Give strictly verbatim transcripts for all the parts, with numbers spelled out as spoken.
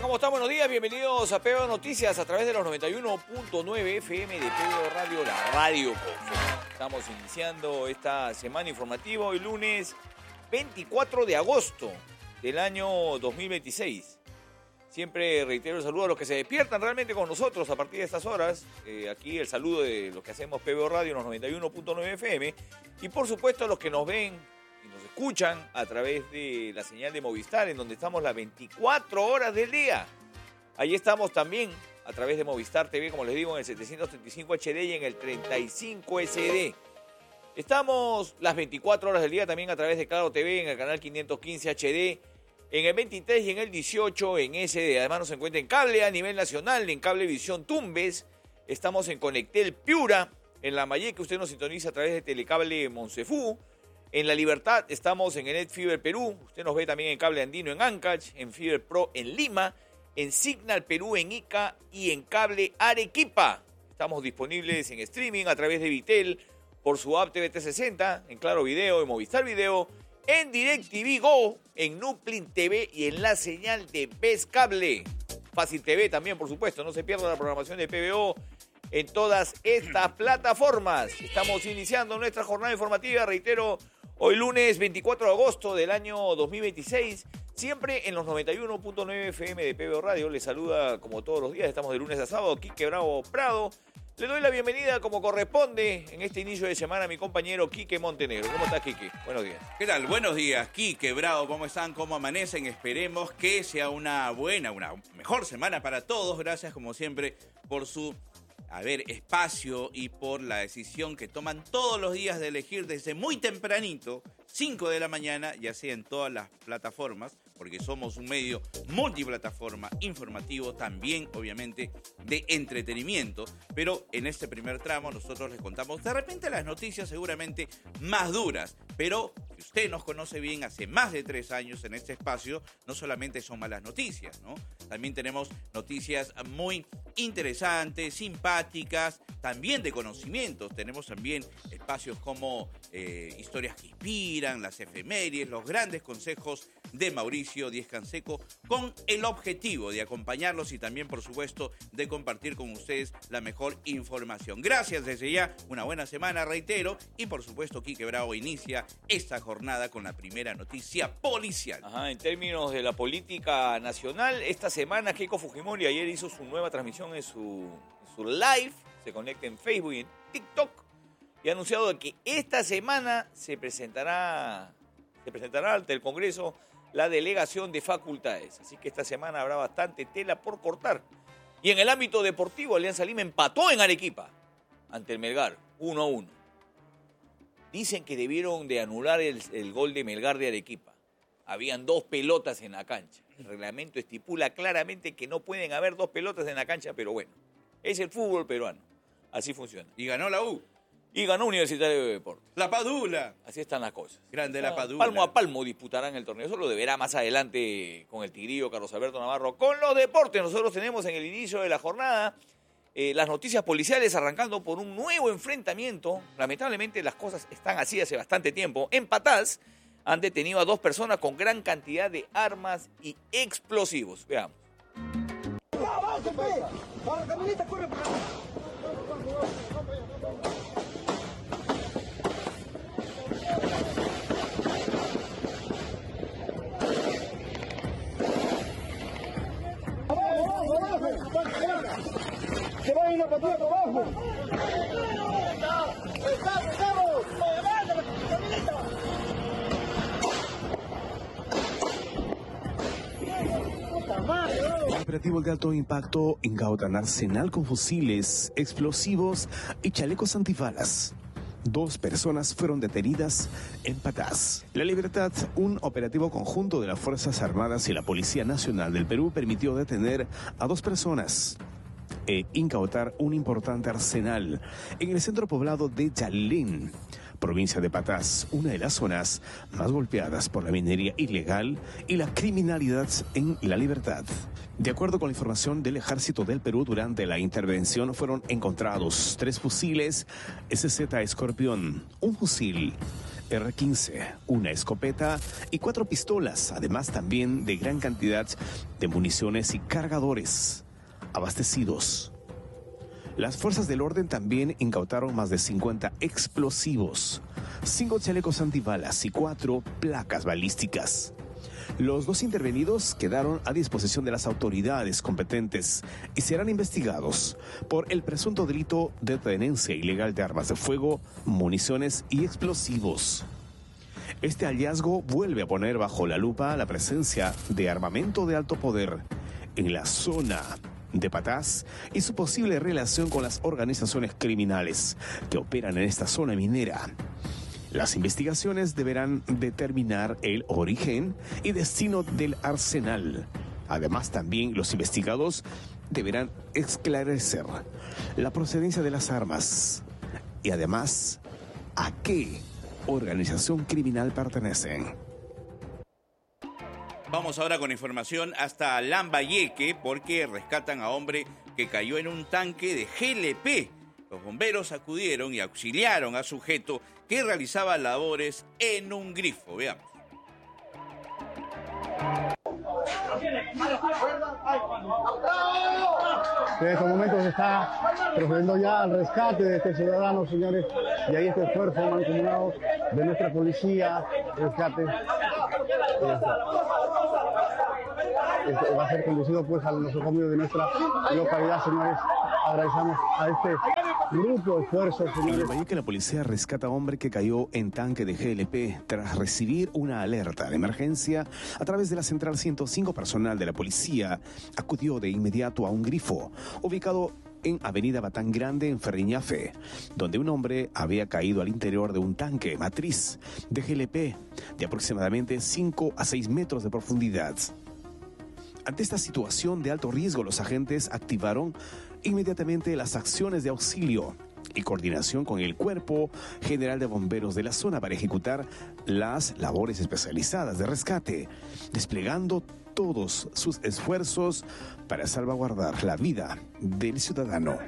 ¿Cómo están? Buenos días, bienvenidos a P B O Noticias a través de los noventa y uno punto nueve F M de P B O Radio, la radio confiable. Estamos iniciando esta semana informativa hoy lunes veinticuatro de agosto del año dos mil veintiséis. Siempre reitero el saludo a los que se despiertan realmente con nosotros a partir de estas horas. Eh, aquí el saludo de los que hacemos P B O Radio en los noventa y uno punto nueve F M. Y por supuesto a los que nos ven y nos escuchan a través de la señal de Movistar, en donde estamos las veinticuatro horas del día. Ahí estamos también a través de Movistar T V, como les digo, en el setecientos treinta y cinco H D y en el treinta y cinco S D. Estamos las veinticuatro horas del día también a través de Claro T V, en el canal quinientos quince H D, en el veintitrés y en el dieciocho en S D. Además nos encuentra en cable a nivel nacional, en Cablevisión Tumbes. Estamos en Conectel Piura, en La Mayé, que usted nos sintoniza a través de Telecable Monsefú. En La Libertad estamos en NetFiber Perú. Usted nos ve también en Cable Andino en Ancash, en Fiber Pro en Lima, en Signal Perú en Ica y en Cable Arequipa. Estamos disponibles en streaming a través de Vitel, por su app T V trescientos sesenta, en Claro Video, en Movistar Video, en DirecTV Go, en Nuplin T V y en la señal de Best Cable. Fácil T V también, por supuesto. No se pierda la programación de P B O en todas estas plataformas. Estamos iniciando nuestra jornada informativa, reitero, hoy lunes veinticuatro de agosto del año dos mil veintiséis, siempre en los noventa y uno punto nueve F M de P B O Radio. Les saluda como todos los días, estamos de lunes a sábado, Quique Bravo Prado. Le doy la bienvenida como corresponde en este inicio de semana a mi compañero Quique Montenegro. ¿Cómo estás, Quique? Buenos días. ¿Qué tal? Buenos días, Quique Bravo. ¿Cómo están? ¿Cómo amanecen? Esperemos que sea una buena, una mejor semana para todos. Gracias, como siempre, por su a ver, espacio y por la decisión que toman todos los días de elegir desde muy tempranito, cinco de la mañana, ya sea en todas las plataformas, porque somos un medio multiplataforma, informativo, también obviamente de entretenimiento, pero en este primer tramo nosotros les contamos de repente las noticias seguramente más duras, pero si usted nos conoce bien, hace más de tres años en este espacio, no solamente son malas noticias, ¿no? También tenemos noticias muy interesantes, simpáticas, también de conocimientos. Tenemos también espacios como eh, historias que inspiran, las efemérides, los grandes consejos de Mauricio Díez Canseco, con el objetivo de acompañarlos y también, por supuesto, de compartir con ustedes la mejor información. Gracias desde ya, una buena semana, reitero, y por supuesto, Quique Bravo inicia esta jornada con la primera noticia policial. Ajá, en términos de la política nacional, esta semana Keiko Fujimori ayer hizo su nueva transmisión en su, en su live, se conecta en Facebook y en TikTok, y ha anunciado que esta semana se presentará, se presentará ante el Congreso la delegación de facultades. Así que esta semana habrá bastante tela por cortar. Y en el ámbito deportivo, Alianza Lima empató en Arequipa ante el Melgar, uno a uno. Dicen que debieron de anular el, el gol de Melgar de Arequipa. Habían dos pelotas en la cancha. El reglamento estipula claramente que no pueden haber dos pelotas en la cancha, pero bueno, es el fútbol peruano. Así funciona. Y ganó la U. Y ganó Universitario de Deportes. La Padula. Así están las cosas. Grande la Padula. Palmo a palmo disputarán el torneo. Eso lo deberá más adelante con el Tigrillo, Carlos Alberto Navarro. Con los deportes, nosotros tenemos en el inicio de la jornada eh, las noticias policiales, arrancando por un nuevo enfrentamiento. Lamentablemente las cosas están así hace bastante tiempo. En Patás han detenido a dos personas con gran cantidad de armas y explosivos. Veamos. ¡Se va a ir la patrulla por abajo! El operativo de alto impacto incauta un arsenal con fusiles, explosivos y chalecos antibalas. Dos personas fueron detenidas en Patás. La Libertad, un operativo conjunto de las Fuerzas Armadas y la Policía Nacional del Perú, permitió detener a dos personas e incautar un importante arsenal en el centro poblado de Yalén, provincia de Patás, una de las zonas más golpeadas por la minería ilegal y la criminalidad en La Libertad. De acuerdo con la información del Ejército del Perú, durante la intervención fueron encontrados tres fusiles S Z Scorpion, un fusil erre quince, una escopeta y cuatro pistolas, además también de gran cantidad de municiones y cargadores abastecidos. Las fuerzas del orden también incautaron más de cincuenta explosivos, cinco chalecos antibalas y cuatro placas balísticas. Los dos intervenidos quedaron a disposición de las autoridades competentes y serán investigados por el presunto delito de tenencia ilegal de armas de fuego, municiones y explosivos. Este hallazgo vuelve a poner bajo la lupa la presencia de armamento de alto poder en la zona de Patás y su posible relación con las organizaciones criminales que operan en esta zona minera. Las investigaciones deberán determinar el origen y destino del arsenal. Además, también los investigados deberán esclarecer la procedencia de las armas y además a qué organización criminal pertenecen. Vamos ahora con información hasta Lambayeque porque rescatan a hombre que cayó en un tanque de ge ele pe. Los bomberos acudieron y auxiliaron a sujeto que realizaba labores en un grifo. Veamos. En estos momentos se está procediendo ya al rescate de este ciudadano, señores, y ahí este esfuerzo mancomunado de nuestra policía, rescate. Este va a ser conducido pues al nosocomio de nuestra localidad, señores. Agradecemos a este grupo de esfuerzo, señores. En Lambayeque, la policía rescata a hombre que cayó en tanque de ge ele pe tras recibir una alerta de emergencia a través de la central ciento cinco. Personal de la policía acudió de inmediato a un grifo ubicado en Avenida Batán Grande, en Ferriñafe, donde un hombre había caído al interior de un tanque matriz de ge ele pe de aproximadamente cinco a seis metros de profundidad. Ante esta situación de alto riesgo, los agentes activaron inmediatamente las acciones de auxilio y coordinación con el Cuerpo General de Bomberos de la zona para ejecutar las labores especializadas de rescate, desplegando todos sus esfuerzos para salvaguardar la vida del ciudadano.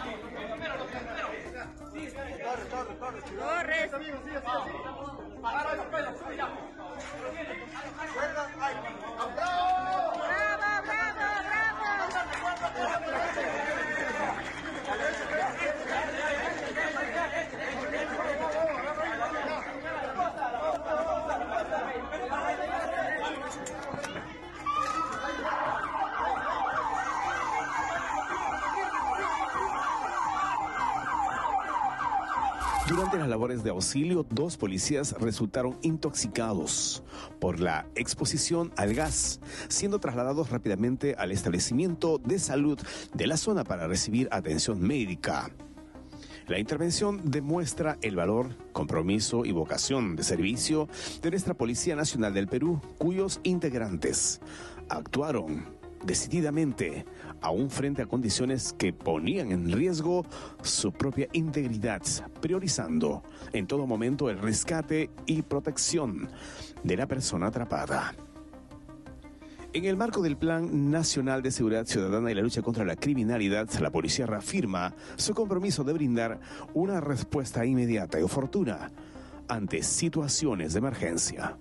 Durante las labores de auxilio, dos policías resultaron intoxicados por la exposición al gas, siendo trasladados rápidamente al establecimiento de salud de la zona para recibir atención médica. La intervención demuestra el valor, compromiso y vocación de servicio de nuestra Policía Nacional del Perú, cuyos integrantes actuaron decididamente, aún frente a condiciones que ponían en riesgo su propia integridad, priorizando en todo momento el rescate y protección de la persona atrapada. En el marco del Plan Nacional de Seguridad Ciudadana y la lucha contra la criminalidad, la policía reafirma su compromiso de brindar una respuesta inmediata y oportuna ante situaciones de emergencia.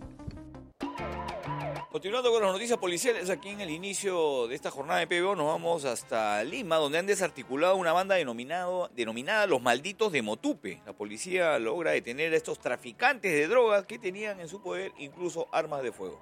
Continuando con las noticias policiales, aquí en el inicio de esta jornada de P B O nos vamos hasta Lima, donde han desarticulado una banda denominado, denominada Los Malditos de Motupe. La policía logra detener a estos traficantes de drogas que tenían en su poder incluso armas de fuego.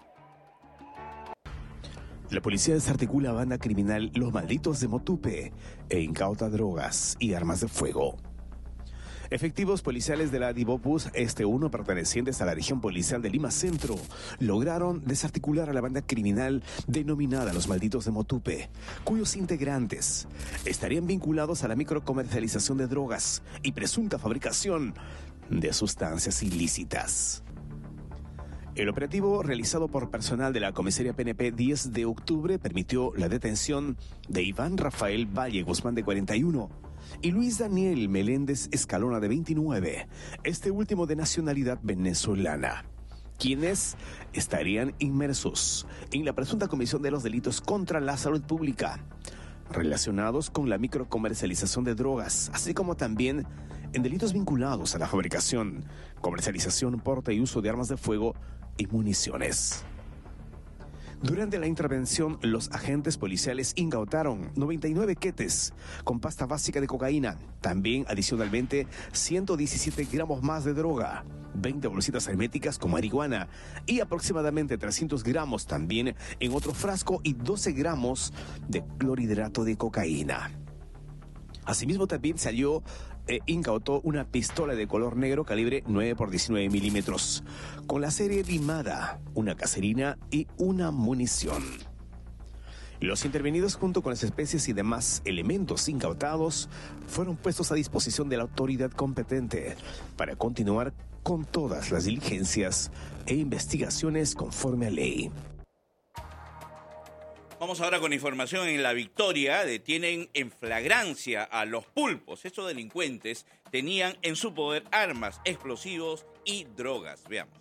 La policía desarticula a banda criminal Los Malditos de Motupe e incauta drogas y armas de fuego. Efectivos policiales de la Divopus Este uno, pertenecientes a la región policial de Lima Centro, lograron desarticular a la banda criminal denominada Los Malditos de Motupe, cuyos integrantes estarían vinculados a la microcomercialización de drogas y presunta fabricación de sustancias ilícitas. El operativo realizado por personal de la comisaría P N P diez de octubre permitió la detención de Iván Rafael Valle Guzmán, de cuarenta y uno, y Luis Daniel Meléndez Escalona, de veintinueve, este último de nacionalidad venezolana, quienes estarían inmersos en la presunta comisión de los delitos contra la salud pública relacionados con la microcomercialización de drogas, así como también en delitos vinculados a la fabricación, comercialización, porte y uso de armas de fuego y municiones. Durante la intervención, los agentes policiales incautaron noventa y nueve quetes con pasta básica de cocaína, también adicionalmente ciento diecisiete gramos más de droga, veinte bolsitas herméticas con marihuana y aproximadamente trescientos gramos también en otro frasco y doce gramos de clorhidrato de cocaína. Asimismo también salió e incautó una pistola de color negro calibre nueve por diecinueve milímetros, con la serie limada, una caserina y una munición. Los intervenidos junto con las especies y demás elementos incautados fueron puestos a disposición de la autoridad competente para continuar con todas las diligencias e investigaciones conforme a ley. Vamos ahora con información en La Victoria. Detienen en flagrancia a los pulpos. Estos delincuentes tenían en su poder armas, explosivos y drogas. Veamos.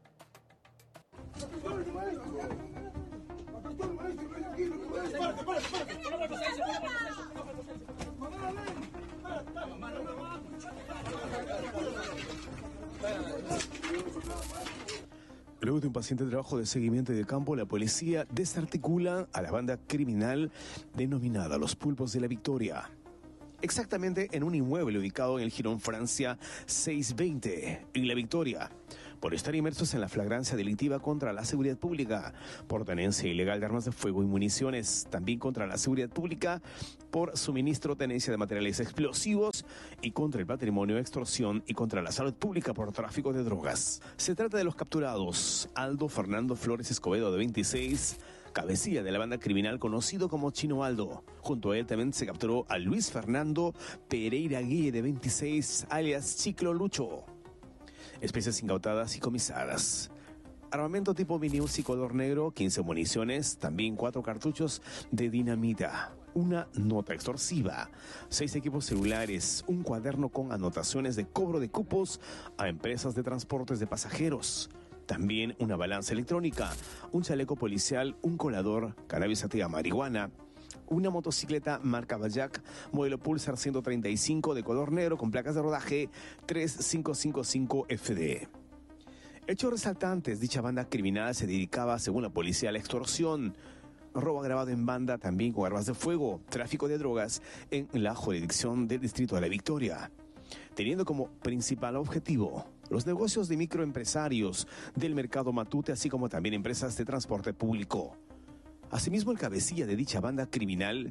Luego de un paciente trabajo de seguimiento y de campo, la policía desarticula a la banda criminal denominada Los Pulpos de La Victoria. Exactamente en un inmueble ubicado en el Jirón Francia seiscientos veinte, en La Victoria, por estar inmersos en la flagrancia delictiva contra la seguridad pública, por tenencia ilegal de armas de fuego y municiones, también contra la seguridad pública, por suministro o tenencia de materiales explosivos y contra el patrimonio, extorsión y contra la salud pública por tráfico de drogas. Se trata de los capturados Aldo Fernando Flores Escobedo, de veintiséis, cabecilla de la banda criminal conocido como Chino Aldo. Junto a él también se capturó a Luis Fernando Pereira Guille, de veintiséis, alias Chiclo Lucho. Especies incautadas y comisadas: armamento tipo Minius y color negro, quince municiones, también cuatro cartuchos de dinamita, una nota extorsiva, seis equipos celulares, un cuaderno con anotaciones de cobro de cupos a empresas de transportes de pasajeros, también una balanza electrónica, un chaleco policial, un colador, cannabis sativa, marihuana, una motocicleta marca Bayak, modelo Pulsar ciento treinta y cinco de color negro con placas de rodaje tres cinco cinco cinco F D. Hechos resaltantes: dicha banda criminal se dedicaba, según la policía, a la extorsión, robo agravado en banda, también con armas de fuego, tráfico de drogas en la jurisdicción del distrito de La Victoria, teniendo como principal objetivo los negocios de microempresarios del mercado Matute, así como también empresas de transporte público. Asimismo, el cabecilla de dicha banda criminal,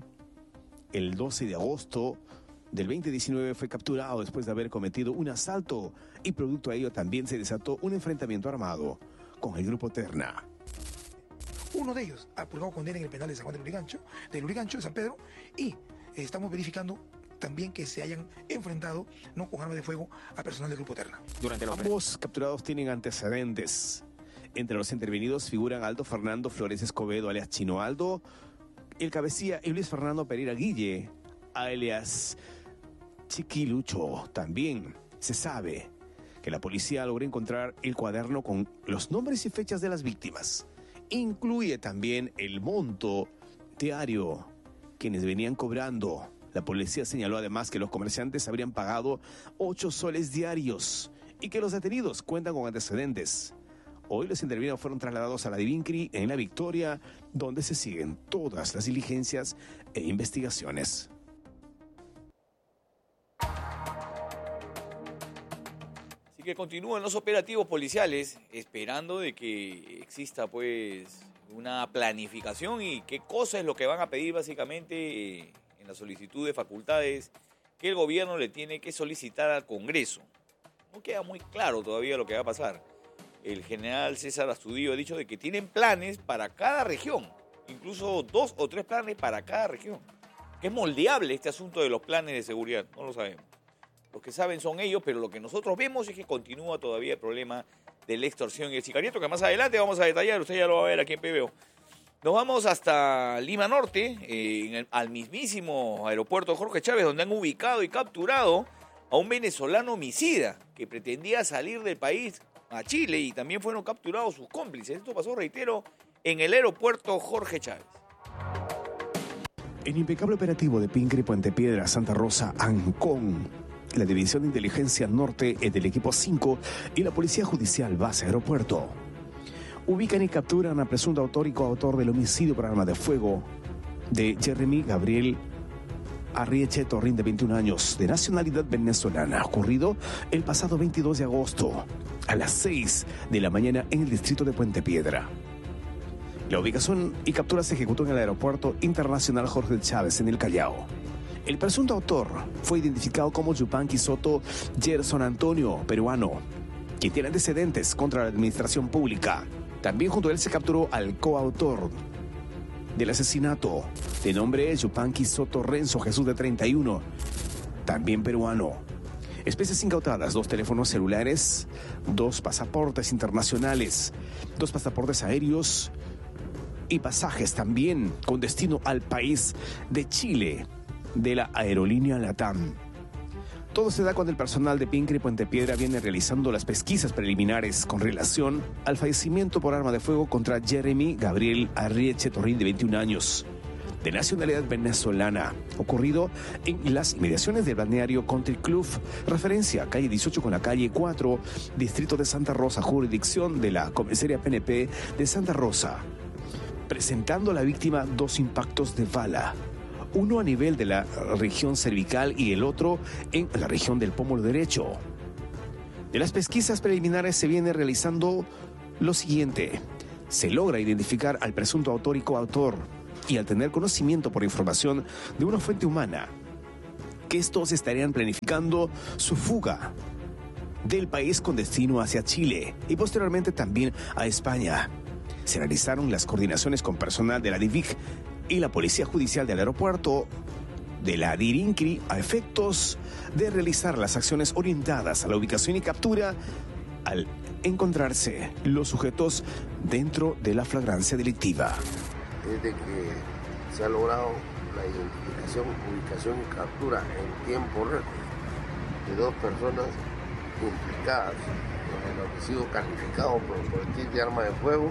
el doce de agosto del veinte diecinueve, fue capturado después de haber cometido un asalto y producto a ello también se desató un enfrentamiento armado con el grupo Terna. Uno de ellos ha purgado condena en el penal de San Juan del Lurigancho, del Lurigancho de San Pedro, y eh, estamos verificando también que se hayan enfrentado, no con armas de fuego, a personal del grupo Terna. Durante los Ambos capturados tienen antecedentes. Entre los intervenidos figuran Aldo Fernando Flores Escobedo, alias Chino Aldo, el cabecilla, y Luis Fernando Pereira Guille, alias Chiquilucho. También se sabe que la policía logró encontrar el cuaderno con los nombres y fechas de las víctimas. Incluye también el monto diario quienes venían cobrando. La policía señaló además que los comerciantes habrían pagado ocho soles diarios y que los detenidos cuentan con antecedentes. Hoy los intervenidos fueron trasladados a la Divincri en La Victoria, donde se siguen todas las diligencias e investigaciones. Así que continúan los operativos policiales, esperando de que exista pues una planificación y qué cosa es lo que van a pedir básicamente en la solicitud de facultades que el gobierno le tiene que solicitar al Congreso. No queda muy claro todavía lo que va a pasar. El general César Astudillo ha dicho de que tienen planes para cada región, incluso dos o tres planes para cada región. Que es moldeable este asunto de los planes de seguridad, no lo sabemos. Los que saben son ellos, pero lo que nosotros vemos es que continúa todavía el problema de la extorsión y el sicariato, que más adelante vamos a detallar, usted ya lo va a ver aquí en P B O. Nos vamos hasta Lima Norte, eh, en el, al mismísimo aeropuerto Jorge Chávez, donde han ubicado y capturado a un venezolano homicida que pretendía salir del país a Chile, y también fueron capturados sus cómplices. Esto pasó, reitero, en el aeropuerto Jorge Chávez. El impecable operativo de Pincre, Puente Piedra, Santa Rosa, Ancón, la División de Inteligencia Norte del Equipo cinco y la Policía Judicial Base Aeropuerto. Ubican y capturan a presunto autor y coautor del homicidio por arma de fuego de Jeremy Gabriel Arrieche Torrín, de veintiún años, de nacionalidad venezolana, ocurrido el pasado veintidós de agosto a las seis de la mañana en el distrito de Puente Piedra. La ubicación y captura se ejecutó en el Aeropuerto Internacional Jorge Chávez, en el Callao. El presunto autor fue identificado como Yupanqui Soto Gerson Antonio, peruano, quien tiene antecedentes contra la administración pública. También junto a él se capturó al coautor del asesinato, de nombre Yupanqui Soto Renzo Jesús, de treinta y uno, también peruano. Especies incautadas: dos teléfonos celulares, dos pasaportes internacionales, dos pasaportes aéreos y pasajes también con destino al país de Chile de la aerolínea LATAM. Todo se da cuando el personal de Pincre y Puente Piedra viene realizando las pesquisas preliminares con relación al fallecimiento por arma de fuego contra Jeremy Gabriel Arrieche Torrín, de veintiún años, de nacionalidad venezolana, ocurrido en las inmediaciones del balneario Country Club, referencia calle dieciocho con la calle cuatro, distrito de Santa Rosa, jurisdicción de la comisaría P N P de Santa Rosa, presentando a la víctima dos impactos de bala, uno a nivel de la región cervical y el otro en la región del pómulo derecho. De las pesquisas preliminares se viene realizando lo siguiente: se logra identificar al presunto autor y coautor, y al tener conocimiento por información de una fuente humana que estos estarían planificando su fuga del país con destino hacia Chile y posteriormente también a España. Se realizaron las coordinaciones con personal de la D I V I C y la Policía Judicial del Aeropuerto de la DIRINCRI a efectos de realizar las acciones orientadas a la ubicación y captura al encontrarse los sujetos dentro de la flagrancia delictiva. Desde que se ha logrado la identificación, ubicación y captura en tiempo récord de dos personas implicadas en el homicidio calificado por proyectil de arma de fuego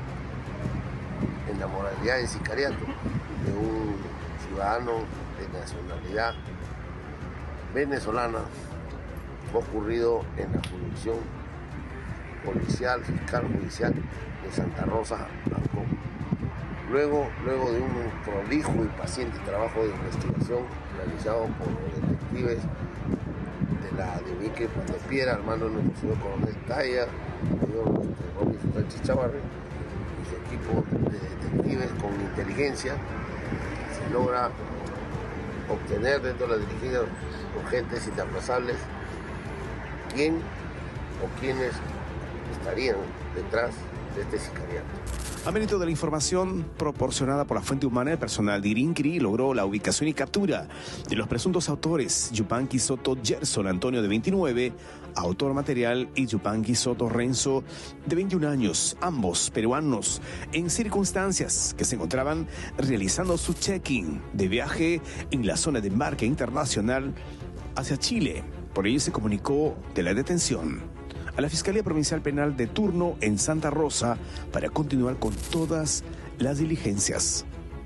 en la modalidad de sicariato de un ciudadano de nacionalidad venezolana, ocurrido en la jurisdicción policial, fiscal judicial de Santa Rosa, Ancón. Luego, luego de un prolijo y paciente trabajo de investigación realizado por los detectives de la D I V I C Puente Piedra, al mando de nuestro señor coronel Taya, señor Robinson Sánchez Chavarri, y su equipo de detectives con inteligencia, se logra obtener dentro de las dirigidas urgentes y inaplazables quién o quiénes estarían detrás de este sicariato. A mérito de la información proporcionada por la fuente humana, el personal de IRINCRI logró la ubicación y captura de los presuntos autores: Yupanqui Soto Gerson Antonio, de veintinueve, autor material, y Yupanqui Soto Renzo, de veintiún años, ambos peruanos, en circunstancias que se encontraban realizando su check-in de viaje en la zona de embarque internacional hacia Chile. Por ello se comunicó de la detención a la Fiscalía Provincial Penal de turno en Santa Rosa para continuar con todas las diligencias.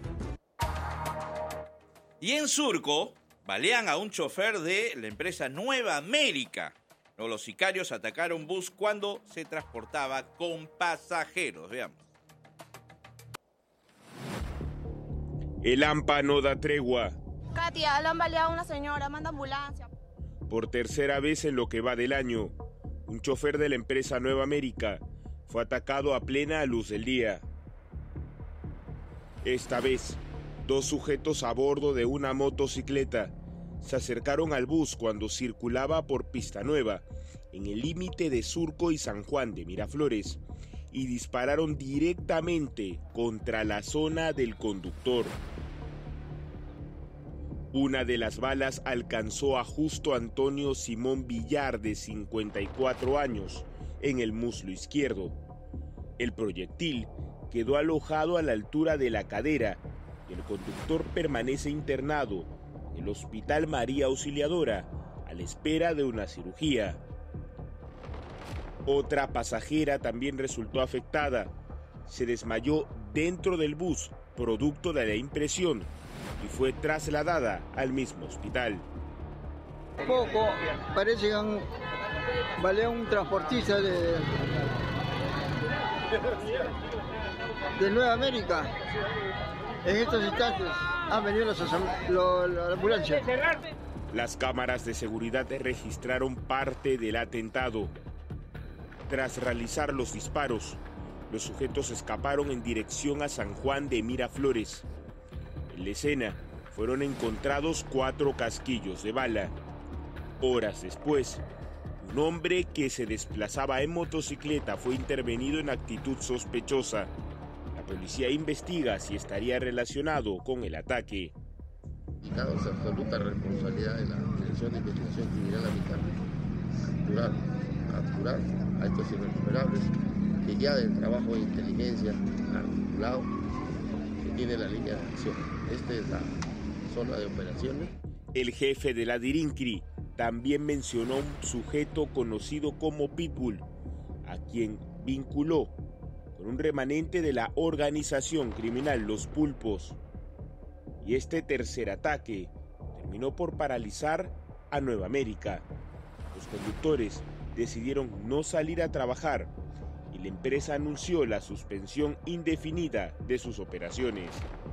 Y en Surco, balean a un chofer de la empresa Nueva América. No, los sicarios atacaron un bus cuando se transportaba con pasajeros. Veamos. El AMPA no da tregua. Katia, le han baleado a una señora, manda ambulancia. Por tercera vez en lo que va del año, un chofer de la empresa Nueva América fue atacado a plena luz del día. Esta vez, dos sujetos a bordo de una motocicleta se acercaron al bus cuando circulaba por Pista Nueva, en el límite de Surco y San Juan de Miraflores, y dispararon directamente contra la zona del conductor. Una de las balas alcanzó a Justo Antonio Simón Villar, de cincuenta y cuatro años, en el muslo izquierdo. El proyectil quedó alojado a la altura de la cadera y el conductor permanece internado en el Hospital María Auxiliadora a la espera de una cirugía. Otra pasajera también resultó afectada. Se desmayó dentro del bus, producto de la impresión, y fue trasladada al mismo hospital. Poco, parece que han baleado un transportista de, de Nueva América. En estos instantes han venido los, los, la ambulancia. Las cámaras de seguridad registraron parte del atentado. Tras realizar los disparos, los sujetos escaparon en dirección a San Juan de Miraflores. En la escena fueron encontrados cuatro casquillos de bala. Horas después, un hombre que se desplazaba en motocicleta fue intervenido en actitud sospechosa. La policía investiga si estaría relacionado con el ataque. Indicados absoluta responsabilidad de la Dirección de Investigación Criminal Militar, capturar, capturar a estos irrecuperables que ya del trabajo de inteligencia articulado que tiene la línea de acción. Esta es la zona de operaciones. El jefe de la Dirincri también mencionó un sujeto conocido como Pitbull, a quien vinculó con un remanente de la organización criminal Los Pulpos. Y este tercer ataque terminó por paralizar a Nueva América. Los conductores decidieron no salir a trabajar y la empresa anunció la suspensión indefinida de sus operaciones.